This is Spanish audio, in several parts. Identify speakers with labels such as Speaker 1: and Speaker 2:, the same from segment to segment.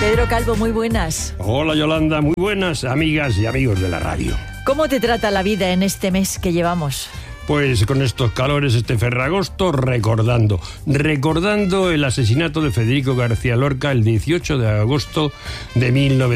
Speaker 1: Pedro Calvo, muy buenas.
Speaker 2: Hola Yolanda, muy buenas amigas y amigos de la radio.
Speaker 1: ¿Cómo te trata la vida en este mes que llevamos?
Speaker 2: Pues con estos calores, este ferragosto, recordando el asesinato de Federico García Lorca el 18 de agosto de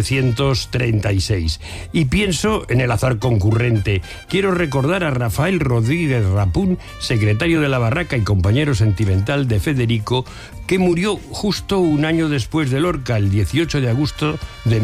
Speaker 2: 1936. Y pienso en el azar concurrente. Quiero recordar a Rafael Rodríguez Rapún, secretario de la Barraca y compañero sentimental de Federico, que murió justo un año después de Lorca, el 18 de agosto de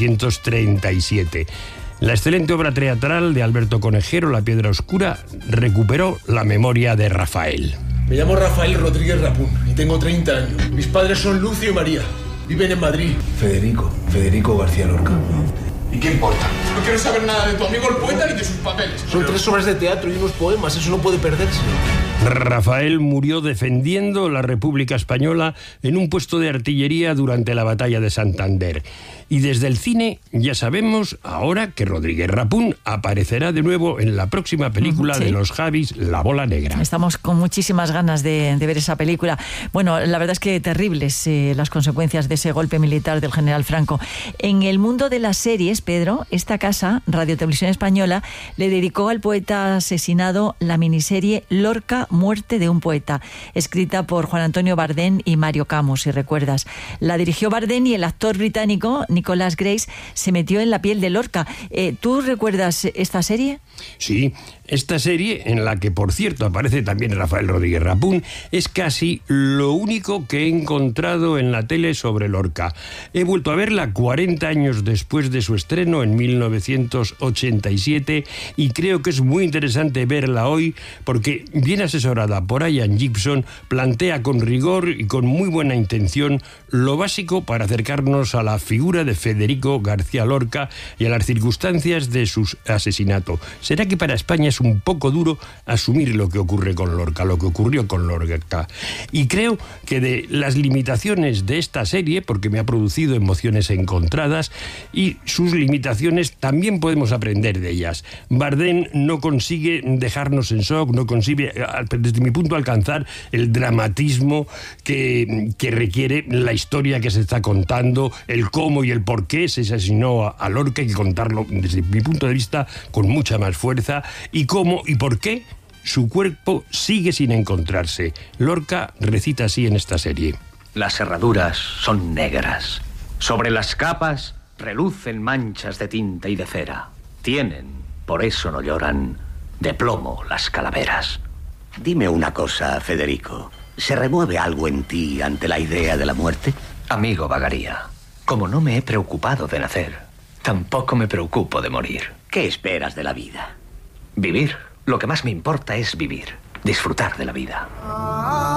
Speaker 2: 1937. La excelente obra teatral de Alberto Conejero, La Piedra Oscura, recuperó la memoria de Rafael.
Speaker 3: Me llamo Rafael Rodríguez Rapún y tengo 30 años. Mis padres son Lucio y María. Viven en Madrid.
Speaker 4: Federico García Lorca.
Speaker 3: ¿Y qué importa? No quiero saber nada de tu amigo el poeta ni de sus papeles. Son 3 obras de teatro y unos poemas, eso no puede perderse.
Speaker 2: Rafael murió defendiendo la República Española en un puesto de artillería durante la batalla de Santander. Y desde el cine ya sabemos ahora que Rodríguez Rapún aparecerá de nuevo en la próxima película de los Javis, La Bola Negra.
Speaker 1: Estamos con muchísimas ganas de ver esa película. Bueno, la verdad es que terribles las consecuencias de ese golpe militar del general Franco. En el mundo de las series, Pedro, esta casa, Radio Televisión Española, le dedicó al poeta asesinado la miniserie Lorca, muerte de un poeta, escrita por Juan Antonio Bardén y Mario Camus, si recuerdas. La dirigió Bardén y el actor británico Nicholas Grace se metió en la piel de Lorca. ¿Tú recuerdas esta serie?
Speaker 2: Sí, esta serie, en la que por cierto aparece también Rafael Rodríguez Rapún, es casi lo único que he encontrado en la tele sobre Lorca. He vuelto a verla 40 años después de su estreno en 1987 y creo que es muy interesante verla hoy porque, bien asesorada por Ian Gibson, plantea con rigor y con muy buena intención lo básico para acercarnos a la figura de Federico García Lorca y a las circunstancias de su asesinato. ¿Será que para España es un poco duro asumir lo que ocurre con Lorca, lo que ocurrió con Lorca? Y creo que de las limitaciones de esta serie, porque me ha producido emociones encontradas, y sus limitaciones también podemos aprender de ellas. Bardén no consigue dejarnos en shock, no consigue, desde mi punto, alcanzar el dramatismo que requiere la historia que se está contando, el cómo y el por qué se asesinó a Lorca. Hay que contarlo desde mi punto de vista con mucha más fuerza, y cómo y por qué su cuerpo sigue sin encontrarse. Lorca recita así en esta serie.
Speaker 5: Las herraduras son negras. Sobre las capas relucen manchas de tinta y de cera. Tienen, por eso no lloran, de plomo las calaveras.
Speaker 6: Dime una cosa, Federico. ¿Se remueve algo en ti ante la idea de la muerte?
Speaker 5: Amigo Bagaría, como no me he preocupado de nacer, tampoco me preocupo de morir.
Speaker 6: ¿Qué esperas de la vida?
Speaker 5: Vivir. Lo que más me importa es vivir, disfrutar de la vida.